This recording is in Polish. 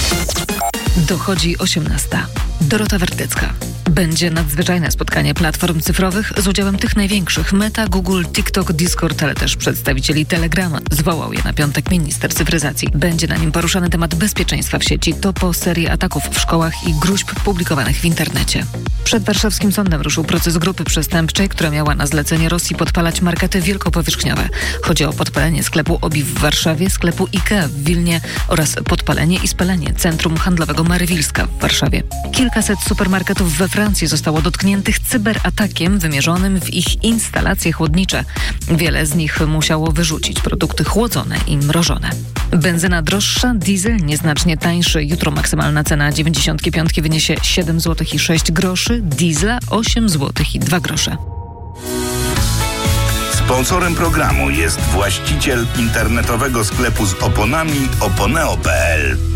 Dochodzi 18. Dorota Werdycka. Będzie nadzwyczajne spotkanie platform cyfrowych z udziałem tych największych: Meta, Google, TikTok, Discord, ale też przedstawicieli Telegrama. Zwołał je na piątek minister cyfryzacji. Będzie na nim poruszany temat bezpieczeństwa w sieci. To po serii ataków w szkołach i gróźb publikowanych w internecie. Przed warszawskim sądem ruszył proces grupy przestępczej, która miała na zlecenie Rosji podpalać markety wielkopowierzchniowe. Chodzi o podpalenie sklepu Obi w Warszawie, sklepu IKEA w Wilnie oraz podpalenie i spalenie centrum handlowego Marywilska w Warszawie. Kilkaset supermarketów we Francji zostało dotkniętych cyberatakiem wymierzonym w ich instalacje chłodnicze. Wiele z nich musiało wyrzucić produkty chłodzone i mrożone. Benzyna droższa, diesel nieznacznie tańszy. Jutro maksymalna cena 95 wyniesie 7 zł i 6 groszy, diesla 8 zł i 2 grosze. Sponsorem programu jest właściciel internetowego sklepu z oponami oponeo.pl.